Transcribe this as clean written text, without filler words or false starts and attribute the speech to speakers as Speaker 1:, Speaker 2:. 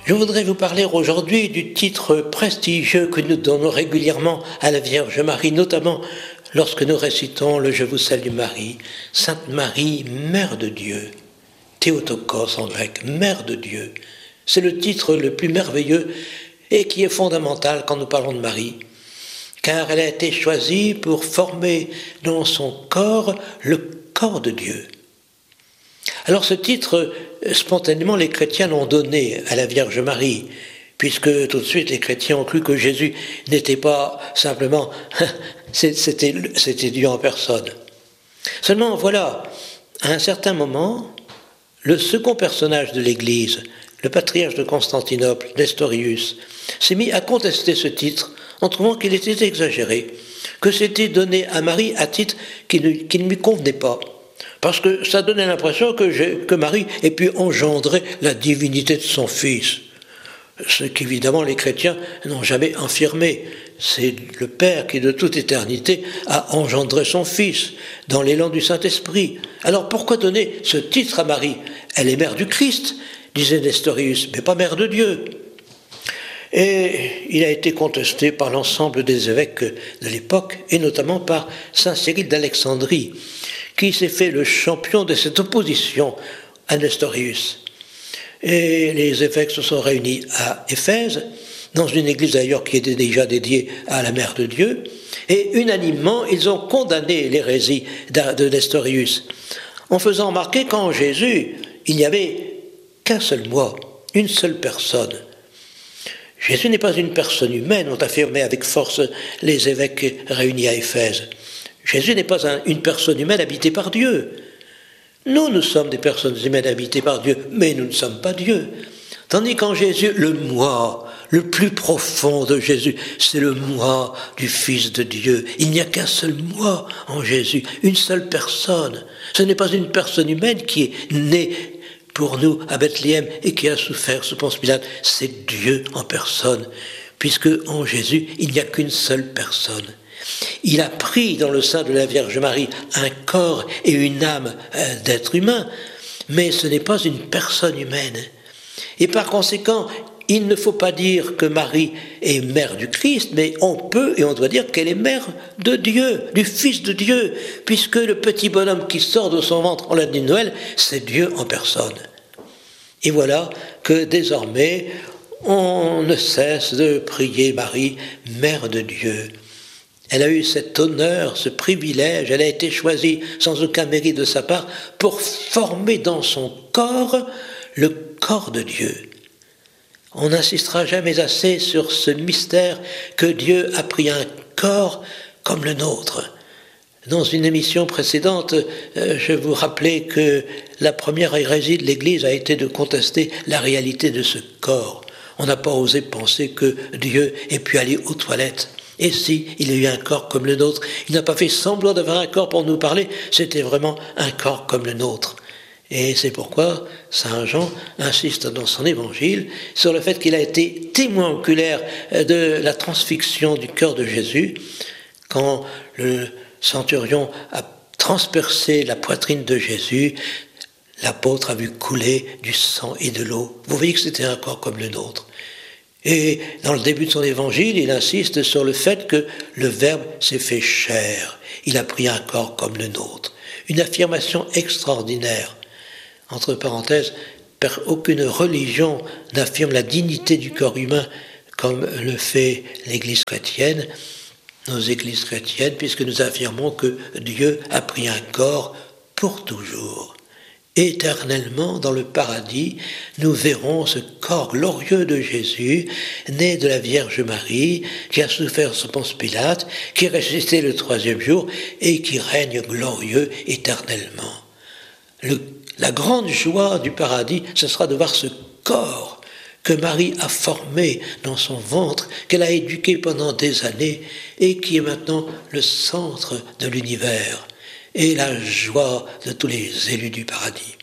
Speaker 1: Je voudrais vous parler aujourd'hui du titre prestigieux que nous donnons régulièrement à la Vierge Marie, notamment lorsque nous récitons le « Je vous salue Marie », Sainte Marie, Mère de Dieu, Théotokos en grec, Mère de Dieu. C'est le titre le plus merveilleux et qui est fondamental quand nous parlons de Marie, car elle a été choisie pour former dans son corps le corps de Dieu. Alors ce titre, spontanément, les chrétiens l'ont donné à la Vierge Marie, puisque tout de suite les chrétiens ont cru que Jésus n'était pas simplement, c'était Dieu en personne. Seulement voilà, à un certain moment, le second personnage de l'Église, le patriarche de Constantinople, Nestorius, s'est mis à contester ce titre en trouvant qu'il était exagéré, que c'était donné à Marie à titre qui ne lui convenait pas. Parce que ça donnait l'impression que Marie ait pu engendrer la divinité de son fils. Ce qu'évidemment les chrétiens n'ont jamais affirmé. C'est le Père qui de toute éternité a engendré son fils dans l'élan du Saint-Esprit. Alors pourquoi donner ce titre à Marie? Elle est mère du Christ, disait Nestorius, mais pas mère de Dieu. Et il a été contesté par l'ensemble des évêques de l'époque, et notamment par saint Cyril d'Alexandrie, qui s'est fait le champion de cette opposition à Nestorius. Et les évêques se sont réunis à Éphèse, dans une église d'ailleurs qui était déjà dédiée à la Mère de Dieu, et unanimement, ils ont condamné l'hérésie de Nestorius, en faisant remarquer qu'en Jésus, il n'y avait qu'un seul moi, une seule personne. Jésus n'est pas une personne humaine, ont affirmé avec force les évêques réunis à Éphèse. Jésus n'est pas une personne humaine habitée par Dieu. Nous sommes des personnes humaines habitées par Dieu, mais nous ne sommes pas Dieu. Tandis qu'en Jésus, le moi, le plus profond de Jésus, c'est le moi du Fils de Dieu. Il n'y a qu'un seul moi en Jésus, une seule personne. Ce n'est pas une personne humaine qui est née pour nous à Bethléem et qui a souffert sous Ponce Pilate. C'est Dieu en personne, puisque en Jésus, il n'y a qu'une seule personne. Il a pris dans le sein de la Vierge Marie un corps et une âme d'être humain, mais ce n'est pas une personne humaine. Et par conséquent, il ne faut pas dire que Marie est mère du Christ, mais on peut et on doit dire qu'elle est mère de Dieu, du Fils de Dieu, puisque le petit bonhomme qui sort de son ventre en la nuit de Noël, c'est Dieu en personne. Et voilà que désormais, on ne cesse de prier Marie, mère de Dieu. Elle a eu cet honneur, ce privilège, elle a été choisie sans aucun mérite de sa part pour former dans son corps le corps de Dieu. On n'insistera jamais assez sur ce mystère que Dieu a pris un corps comme le nôtre. Dans une émission précédente, je vous rappelais que la première hérésie de l'Église a été de contester la réalité de ce corps. On n'a pas osé penser que Dieu ait pu aller aux toilettes. Et si il a eu un corps comme le nôtre, il n'a pas fait semblant d'avoir un corps pour nous parler, c'était vraiment un corps comme le nôtre. Et c'est pourquoi saint Jean insiste dans son évangile sur le fait qu'il a été témoin oculaire de la transfixion du cœur de Jésus, quand le centurion a transpercé la poitrine de Jésus, l'apôtre a vu couler du sang et de l'eau. Vous voyez que c'était un corps comme le nôtre. Et dans le début de son évangile, il insiste sur le fait que le Verbe s'est fait chair. Il a pris un corps comme le nôtre. Une affirmation extraordinaire. Entre parenthèses, aucune religion n'affirme la dignité du corps humain comme le fait l'Église chrétienne, nos églises chrétiennes, puisque nous affirmons que Dieu a pris un corps pour toujours. Éternellement, dans le paradis, nous verrons ce corps glorieux de Jésus, né de la Vierge Marie, qui a souffert sous Ponce Pilate, qui est ressuscité le troisième jour et qui règne glorieux éternellement. La grande joie du paradis, ce sera de voir ce corps que Marie a formé dans son ventre, qu'elle a éduqué pendant des années et qui est maintenant le centre de l'univers et la joie de tous les élus du paradis.